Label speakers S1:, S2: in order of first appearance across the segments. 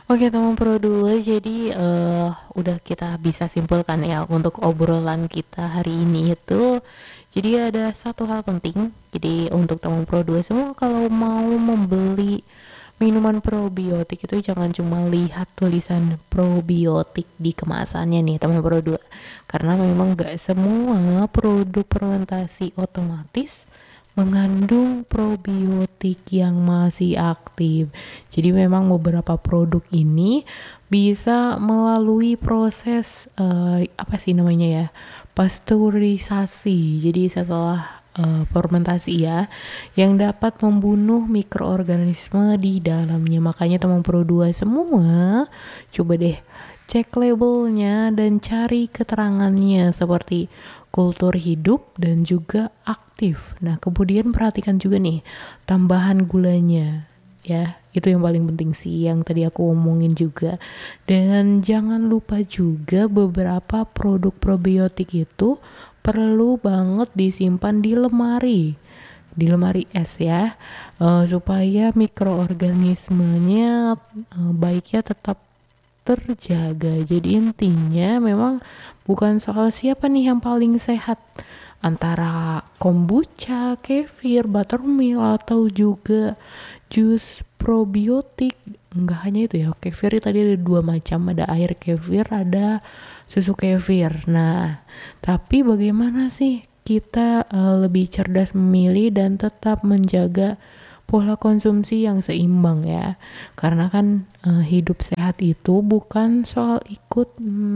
S1: Oke teman Pro 2, jadi udah kita bisa simpulkan ya untuk obrolan kita hari ini itu. Jadi ada satu hal penting. Jadi untuk teman Pro 2 semua, kalau mau membeli minuman probiotik itu jangan cuma lihat tulisan probiotik di kemasannya nih teman Pro 2. Karena memang gak semua produk fermentasi otomatis mengandung probiotik yang masih aktif. Jadi memang beberapa produk ini bisa melalui proses apa sih namanya ya? Pasteurisasi. Jadi setelah fermentasi ya, yang dapat membunuh mikroorganisme di dalamnya. Makanya teman Pro 2 semua, coba deh cek labelnya dan cari keterangannya seperti kultur hidup dan juga aktif. Nah, kemudian perhatikan juga nih tambahan gulanya ya. Itu yang paling penting sih yang tadi aku omongin juga. Dan jangan lupa juga beberapa produk probiotik itu perlu banget disimpan di lemari es ya, supaya mikroorganismenya baiknya tetap terjaga. Jadi intinya memang bukan soal siapa nih yang paling sehat antara kombucha, kefir, buttermilk atau juga jus probiotik. Enggak hanya itu ya, kefir tadi ada dua macam, ada air kefir, ada susu kefir. Nah, tapi bagaimana sih kita lebih cerdas memilih dan tetap menjaga pola konsumsi yang seimbang ya, karena kan hidup sehat itu bukan soal ikut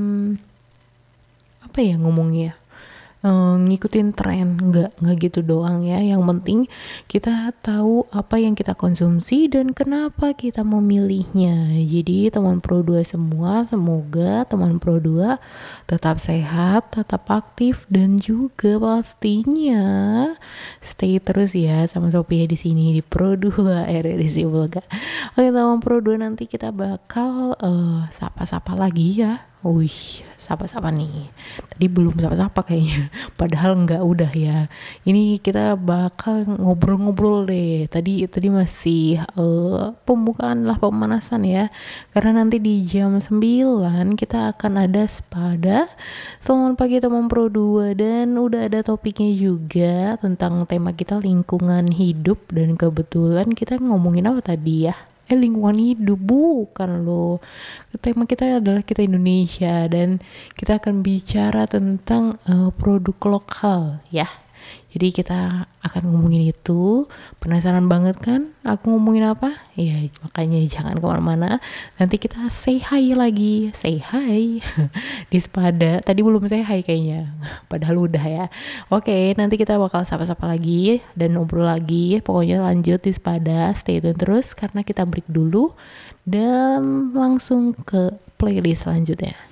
S1: apa ya ngomongnya, ngikutin tren, nggak gitu doang ya. Yang penting kita tahu apa yang kita konsumsi dan kenapa kita memilihnya. Jadi teman Pro 2 semua, semoga teman Pro 2 tetap sehat, tetap aktif, dan juga pastinya stay terus ya sama Sophia di sini di Pro 2 RRI Sibolga. Oke teman Pro 2, nanti kita bakal sapa-sapa lagi ya. Wih, sapa-sapa nih. Tadi belum sapa-sapa kayaknya. Padahal enggak, udah ya. Ini kita bakal ngobrol-ngobrol deh. Tadi masih pembukaan lah, pemanasan ya. Karena nanti di jam 9 kita akan ada Spada. Selamat pagi teman Pro 2, dan udah ada topiknya juga tentang tema kita lingkungan hidup, dan kebetulan kita ngomongin apa tadi ya? Lingkungan hidup bukan loh. Tema kita adalah kita Indonesia, dan kita akan bicara tentang produk lokal ya. Jadi kita akan ngomongin itu. Penasaran banget kan aku ngomongin apa? Ya makanya jangan kemana-mana. Nanti kita say hi lagi. Say hi di Spada. Tadi belum say hi kayaknya. Padahal udah ya. Oke, nanti kita bakal sapa-sapa lagi dan ngobrol lagi. Pokoknya lanjut di Spada. Stay tune terus karena kita break dulu dan langsung ke playlist selanjutnya.